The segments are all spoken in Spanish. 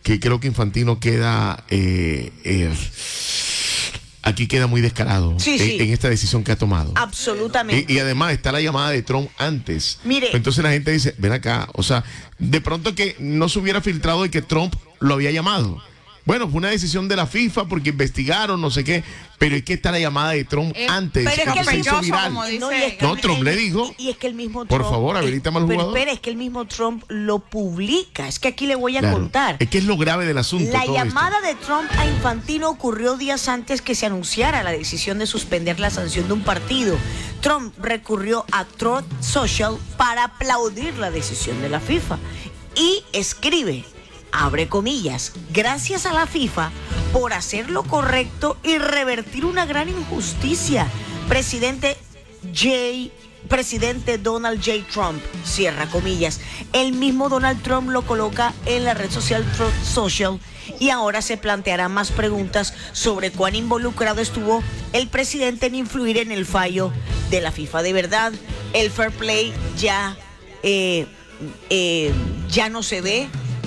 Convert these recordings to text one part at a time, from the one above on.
que creo que Infantino queda... aquí queda muy descarado en esta decisión que ha tomado. Absolutamente. Y además está la llamada de Trump antes. Mire. Entonces la gente dice, ven acá, o sea, de pronto que no se hubiera filtrado de que Trump lo había llamado. Bueno, fue una decisión de la FIFA porque investigaron, no sé qué, pero es que está la llamada de Trump antes. Pero es que se hizo viral. No, Trump le dijo. Y es que el mismo Trump. Por favor, habilítame al jugador. Pero espera, es que el mismo Trump lo publica. Es que aquí le voy a contar. Es que es lo grave del asunto. La llamada de Trump a Infantino ocurrió días antes que se anunciara la decisión de suspender la sanción de un partido. Trump recurrió a Truth Social para aplaudir la decisión de la FIFA. Y escribe, abre comillas, gracias a la FIFA por hacer lo correcto y revertir una gran injusticia. Presidente Donald J. Trump, cierra comillas. El mismo Donald Trump lo coloca en la red social Truth Social y ahora se plantearán más preguntas sobre cuán involucrado estuvo el presidente en influir en el fallo de la FIFA. De verdad, el fair play ya no se ve.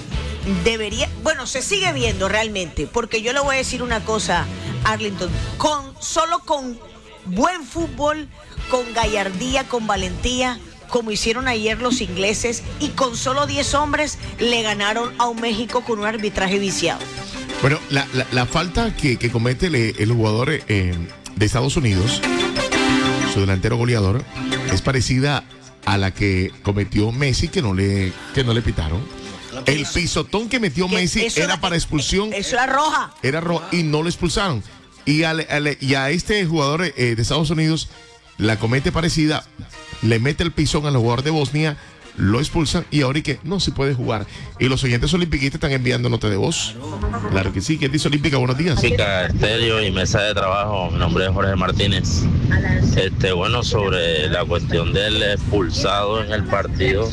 Se sigue viendo realmente, porque yo le voy a decir una cosa, Arlington, solo con buen fútbol, con gallardía, con valentía, como hicieron ayer los ingleses, y con solo 10 hombres le ganaron a un México con un arbitraje viciado. Bueno, la falta que comete el jugador de Estados Unidos, su delantero goleador, es parecida a la que cometió Messi, que no le pitaron. El pisotón que metió Messi era para expulsión. Eso era roja. Era roja y no lo expulsaron. Y a este jugador de Estados Unidos la comete parecida, le mete el pisón al jugador de Bosnia, lo expulsan y ahora que no se puede jugar. Y los oyentes olimpiquistas están enviando nota de voz. Claro que sí. ¿Quién dice Olímpica? Buenos días. Olímpica, estéreo y mesa de trabajo. Mi nombre es Jorge Martínez. Sobre la cuestión del expulsado en el partido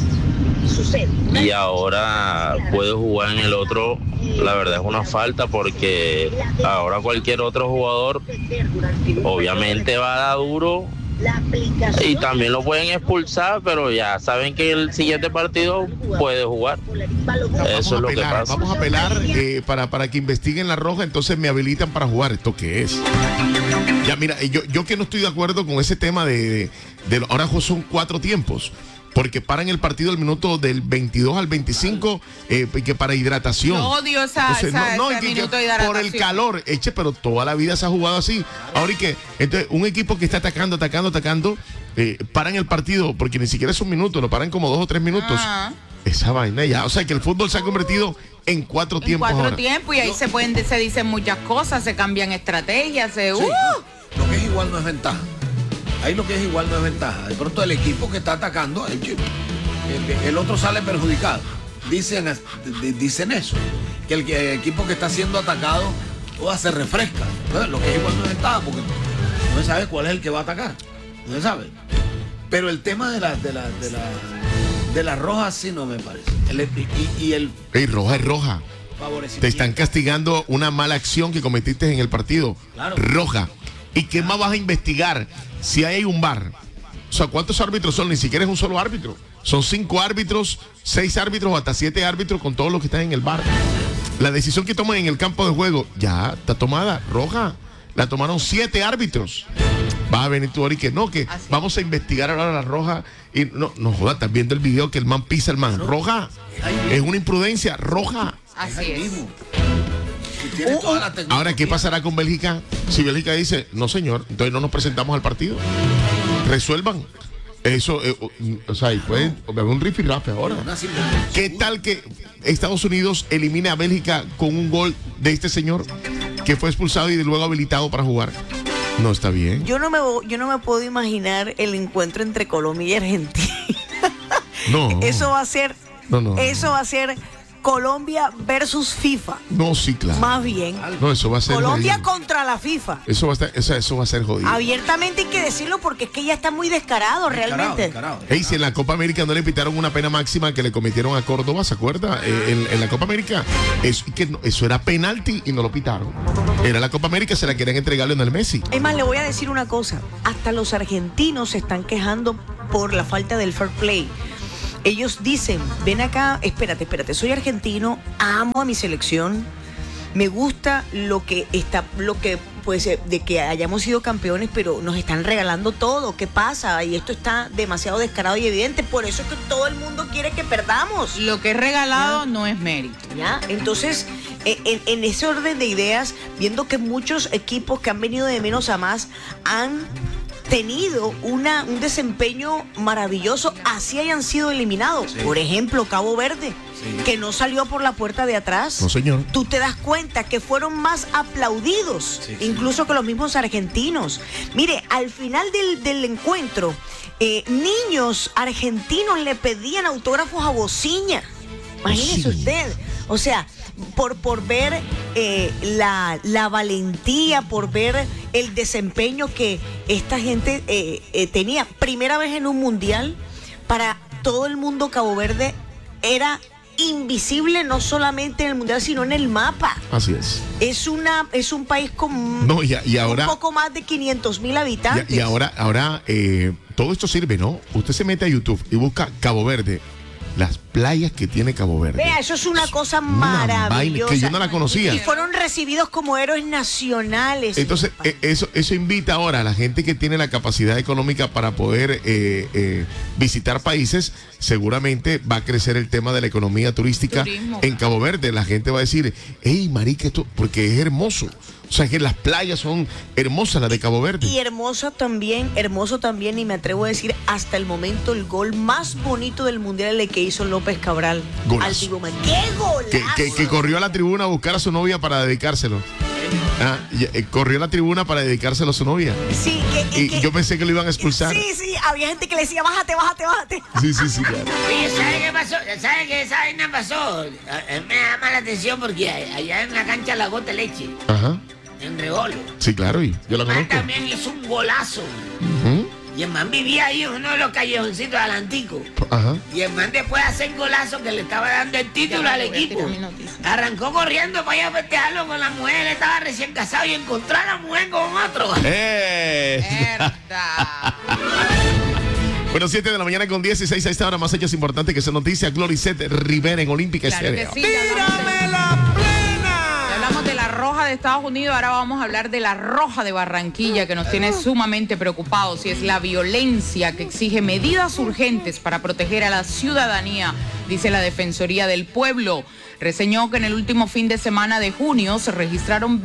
y ahora puede jugar en el otro, la verdad es una falta, porque ahora cualquier otro jugador obviamente va a dar duro y también lo pueden expulsar, pero ya saben que el siguiente partido puede jugar. Eso es lo que pasa. Vamos a apelar para que investiguen la roja, entonces me habilitan para jugar. ¿Esto qué es? Ya mira, yo que no estoy de acuerdo con ese tema de ahora son 4 tiempos. Porque paran el partido el minuto del 22 al 25 que para hidratación. Yo odio ese minuto de hidratación. Por el calor, pero toda la vida se ha jugado así. Ahora y que, entonces, un equipo que está atacando, paran el partido, porque ni siquiera es un minuto, lo paran como 2 o 3 minutos. Esa vaina ya, o sea que el fútbol se ha convertido en 4 tiempos. En 4 tiempos, y ahí se dicen muchas cosas, se cambian estrategias, Lo que es igual no es ventaja. Ahí lo que es igual no es ventaja. De pronto el equipo que está atacando, el otro sale perjudicado. Dicen eso, que el equipo que está siendo atacado se refresca. Entonces, lo que es igual no es ventaja, porque no se sabe cuál es el que va a atacar. No se sabe. Pero el tema de la roja sí no me parece. Roja es roja. Te están castigando una mala acción que cometiste en el partido. Claro. Roja. ¿Y qué más vas a investigar si hay un VAR? O sea, ¿cuántos árbitros son? Ni siquiera es un solo árbitro. Son 5 árbitros, 6 árbitros o hasta 7 árbitros con todos los que están en el VAR. La decisión que toman en el campo de juego ya está tomada, roja. La tomaron 7 árbitros. Vas a venir tú ahora y que no, que así vamos a investigar ahora la roja. Y no joda, estás viendo el video que el man pisa el man. Roja. Es una imprudencia, roja. Así es. Ahora, ¿qué pasará con Bélgica? Si Bélgica dice, no señor, entonces no nos presentamos al partido. Resuelvan. Eso, y pueden haber un rifirrafe ahora. ¿Qué tal que Estados Unidos elimine a Bélgica con un gol de este señor que fue expulsado y luego habilitado para jugar? No está bien. Yo no me puedo imaginar el encuentro entre Colombia y Argentina. No. Eso va a ser. No. Eso va a ser Colombia versus FIFA. No, sí, claro. Más bien. No, eso va a ser Colombia jodido. Contra la FIFA. Eso va a ser jodido. Abiertamente hay que decirlo porque es que ya está muy descarado realmente. Descarado. Si en la Copa América no le pitaron una pena máxima que le cometieron a Córdoba, ¿se acuerda? En la Copa América, eso era penalti y no lo pitaron. Era la Copa América, se la querían entregar a Lionel Messi. Es más, le voy a decir una cosa. Hasta los argentinos se están quejando por la falta del fair play. Ellos dicen, ven acá, espérate, soy argentino, amo a mi selección, me gusta pues de que hayamos sido campeones, pero nos están regalando todo. ¿Qué pasa? Y esto está demasiado descarado y evidente. Por eso es que todo el mundo quiere que perdamos. Lo que es regalado no es mérito. ¿Ya? Entonces, en ese orden de ideas, viendo que muchos equipos que han venido de menos a más han tenido un desempeño maravilloso, así hayan sido eliminados. Sí. Por ejemplo, Cabo Verde, sí, que no salió por la puerta de atrás. No, señor. Tú te das cuenta que fueron más aplaudidos, sí, incluso que los mismos argentinos. Mire, al final del encuentro, niños argentinos le pedían autógrafos a Bociña. Imagínese usted. O sea, por ver la valentía, por ver el desempeño que esta gente tenía. Primera vez en un mundial, para todo el mundo Cabo Verde era invisible, no solamente en el mundial, sino en el mapa. Así es. Es un país con y ahora, un poco más de 500,000 habitantes. Y ahora todo esto sirve, ¿no? Usted se mete a YouTube y busca Cabo Verde. Las playas que tiene Cabo Verde. Vea, eso es una cosa maravillosa. Que yo no la conocía. Y fueron recibidos como héroes nacionales. Entonces, eso invita ahora a la gente que tiene la capacidad económica para poder visitar países. Seguramente va a crecer el tema de la economía turística en Cabo Verde. La gente va a decir, hey, marica, esto, porque es hermoso. O sea, que las playas son hermosas, las de Cabo Verde. Y hermoso también, y me atrevo a decir, hasta el momento, el gol más bonito del Mundial, el que hizo López Cabral. Golazo. ¡Qué golazo! Que corrió a la tribuna a buscar a su novia para dedicárselo. Corrió a la tribuna para dedicárselo a su novia. Sí, y yo pensé que lo iban a expulsar. Sí, había gente que le decía, bájate. Sí, claro. Oye, ¿sabe qué pasó? ¿Sabe qué esa vaina pasó? Me llama la atención porque allá en la cancha La Gota Leche. Ajá. En Rebolo. Sí, claro, y yo la conozco. También hizo un golazo. Y el man vivía ahí en uno de los callejoncitos adelanticos. Ajá. Y el man, después de hacer golazo que le estaba dando el título al equipo, arrancó corriendo para allá a festejarlo con la mujer. Él estaba recién casado y encontró a la mujer con otro. Bueno, 7 de la mañana con 16 a esta hora, más hechos importantes que esa noticia. Gloricet Rivera en Olímpica Estéreo. ¡Tírame la plena! Hablamos de la Roja de Estados Unidos, ahora vamos a hablar de la Roja de Barranquilla, que nos tiene sumamente preocupados, y es la violencia que exige medidas urgentes para proteger a la ciudadanía, dice la Defensoría del Pueblo. Reseñó que en el último fin de semana de junio se registraron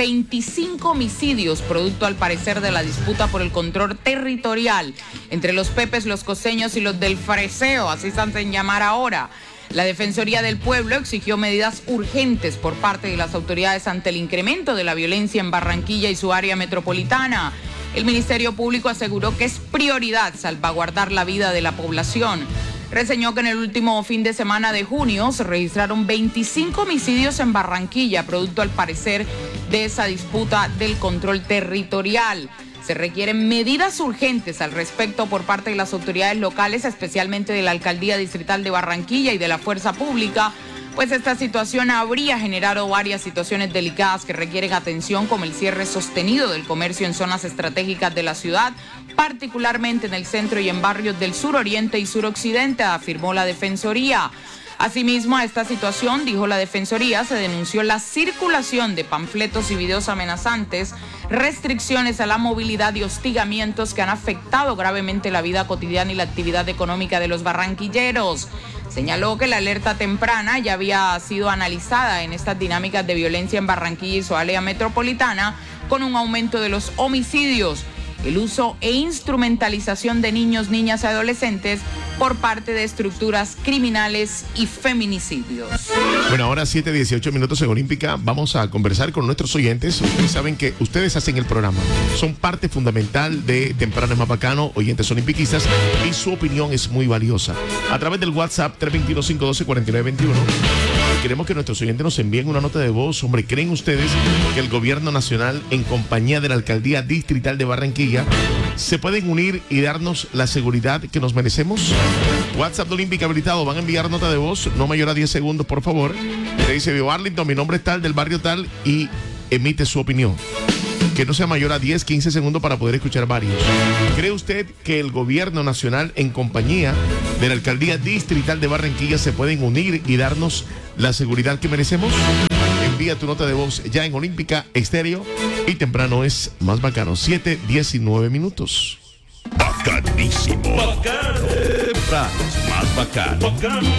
25 homicidios, producto al parecer de la disputa por el control territorial entre los pepes, los costeños y los del Freseo, así se hacen llamar ahora. La Defensoría del Pueblo exigió medidas urgentes por parte de las autoridades ante el incremento de la violencia en Barranquilla y su área metropolitana. El Ministerio Público aseguró que es prioridad salvaguardar la vida de la población. Reseñó que en el último fin de semana de junio se registraron 25 homicidios en Barranquilla, producto al parecer de esa disputa del control territorial. Se requieren medidas urgentes al respecto por parte de las autoridades locales, especialmente de la Alcaldía Distrital de Barranquilla y de la Fuerza Pública, pues esta situación habría generado varias situaciones delicadas que requieren atención, como el cierre sostenido del comercio en zonas estratégicas de la ciudad, particularmente en el centro y en barrios del suroriente y suroccidente, afirmó la Defensoría. Asimismo, a esta situación, dijo la Defensoría, se denunció la circulación de panfletos y videos amenazantes, restricciones a la movilidad y hostigamientos que han afectado gravemente la vida cotidiana y la actividad económica de los barranquilleros. Señaló que la alerta temprana ya había sido analizada en estas dinámicas de violencia en Barranquilla y su área metropolitana, con un aumento de los homicidios, el uso e instrumentalización de niños, niñas y adolescentes por parte de estructuras criminales y feminicidios. Bueno, ahora 7:18 minutos en Olímpica. Vamos a conversar con nuestros oyentes. Ustedes saben que ustedes hacen el programa. Son parte fundamental de Temprano es Más Bacano, oyentes olimpiquistas, y su opinión es muy valiosa. A través del WhatsApp 321-512-4921. Queremos que nuestros oyentes nos envíen una nota de voz. Hombre, ¿creen ustedes que el gobierno nacional, en compañía de la Alcaldía Distrital de Barranquilla, se pueden unir y darnos la seguridad que nos merecemos? WhatsApp de Olímpica habilitado. Van a enviar nota de voz, no mayor a 10 segundos, por favor. Le dice: Bio Arlington, mi nombre es tal, del barrio tal, y emite su opinión. que no sea mayor a 10, 15 segundos para poder escuchar varios. ¿Cree usted que el gobierno nacional en compañía de la alcaldía distrital de Barranquilla se pueden unir y darnos la seguridad que merecemos? Envía tu nota de voz ya en Olímpica Estéreo y temprano es más bacano. 7:19 minutos. Bacanísimo. Bacano. Más bacano. Bacano.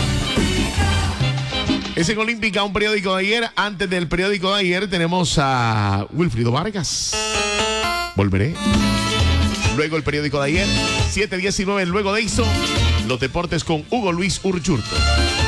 Es en Olímpica, un periódico de ayer. Antes del periódico de ayer tenemos a Wilfrido Vargas. Volveré. Luego el periódico de ayer. 7:19, luego de eso, los deportes con Hugo Luis Urchurto.